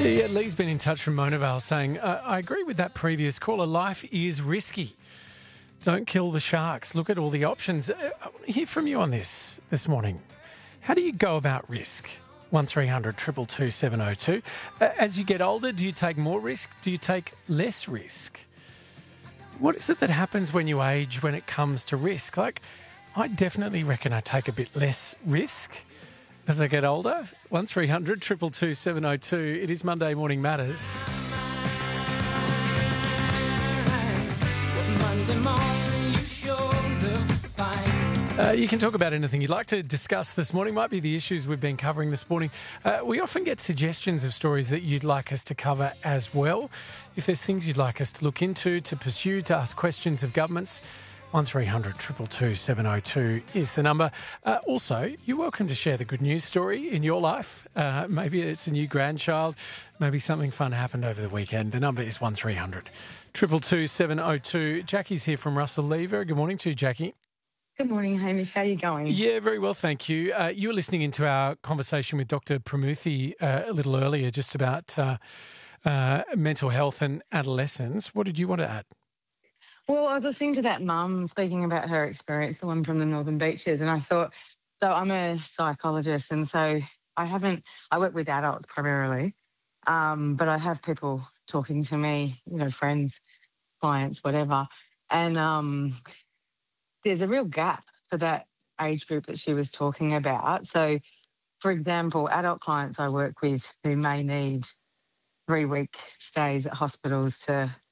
Yeah, Lee's been in touch from Monavale saying, I agree with that previous caller. Life is risky. Don't kill the sharks. Look at all the options. I want to hear from you on this morning. How do you go about risk? 1300 222 702. As you get older, do you take more risk? Do you take less risk? What is it that happens when you age when it comes to risk? Like, I definitely reckon I take a bit less risk as I get older. 1300 222 702. It is Monday Morning Matters. You can talk about anything you'd like to discuss this morning. Might be the issues we've been covering this morning. We often get suggestions of stories that you'd like us to cover as well. If there's things you'd like us to look into, to pursue, to ask questions of governments, 1300 222 702 is the number. Also, you're welcome to share the good news story in your life. Maybe it's a new grandchild. Maybe something fun happened over the weekend. The number is 1300 222 702. Jackie's here from Russell Lever. Good morning to you, Jackie. Good morning, Hamish. How are you going? Yeah, very well, thank you. You were listening into our conversation with Dr. Pramuthi a little earlier just about mental health and adolescence. What did you want to add? Well, I was listening to that mum speaking about her experience, the one from the Northern Beaches, and I thought, so I'm a psychologist, and so I work with adults primarily, but I have people talking to me, friends, clients, whatever, and there's a real gap for that age group that she was talking about. So, for example, adult clients I work with who may need 3-week stays at hospitals to